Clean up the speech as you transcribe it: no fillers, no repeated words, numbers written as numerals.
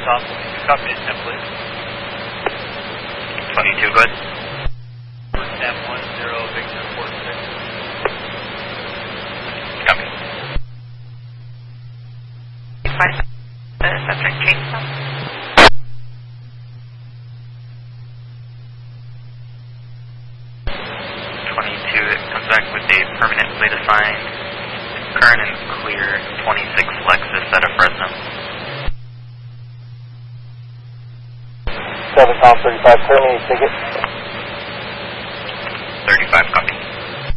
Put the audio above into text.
Tom. Copy it, 10, please. 22, go ahead. Sam 10, Victor 46. Copy. Subject Jason. 22, it comes back with a permanent plate assigned, current and clear, 26 Lexus out of Fresno. 7 Tom 35, currently ticket.